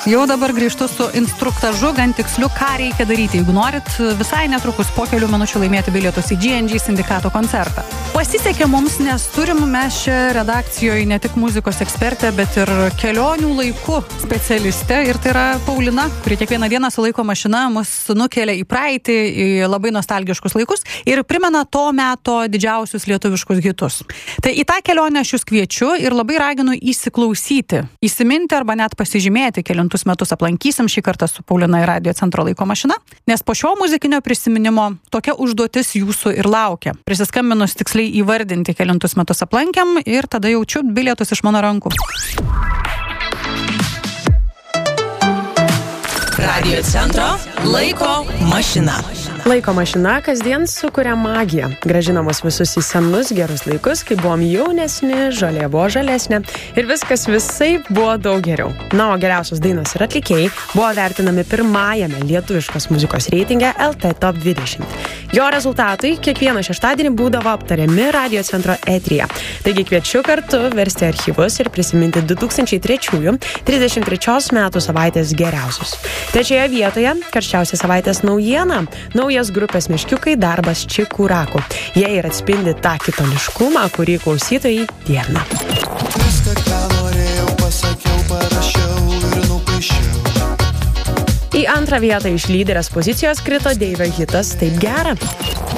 Jau dabar grįžtu su instruktažu, gan tiksliu, ką reikia daryti, jeigu norit visai netrukus po kelių minučių laimėti bilietus į G&G sindikato koncertą. Pasisekė mums, nes turim mes čia redakcijoje ne tik muzikos ekspertę, bet ir kelionių laiku specialistę. Ir tai yra Paulina, kuri kiekvieną dieną su laiko mašina mus nukelia į praeitį, į labai nostalgiškus laikus ir primena to meto didžiausius lietuviškus hitus. Tai į tą kelionę aš jūs kviečiu ir labai raginu įsiklausyti, įsiminti arba net pasižymėti kelintus metus aplankysim šį kartą su Paulina ir Radio centro laiko mašina, nes po šio muzikinio prisiminimo tokia užduotis jūsų ir laukia. Prisiskambinus tiksliai įvardinti kelintus metus aplankėm ir tada jaučiu bilietus iš mano rankų. Radio centro laiko mašina. Laiko mašina kasdien sukuria magiją. Gražinamos visus į senus gerus laikus, kai buvom jaunesni, žolė buvo žalesnė ir viskas visai buvo daug geriau. Na, o geriausios dainos ir atlikėjai buvo vertinami pirmajame lietuviškos muzikos reitinge LT Top 20. Jo rezultatai kiekvieną šeštadienį būdavo aptariami Radio centro eteryje. Taigi kviečiu kartu versti archyvus ir prisiminti 2003 metų savaitės geriausius. Trečioje vietoje karščiausia savaitės naujiena. Naujas grupės Meškiukai darbas Čikuraku. Jie ir atspindi tą kitoniškumą, kurį klausytojai dievina. Viską, ką norėjau, pasakiau, parašiau ir nupaišiau. Į antrą vietą iš lyderės pozicijos krito Deivio hitas Taip gera.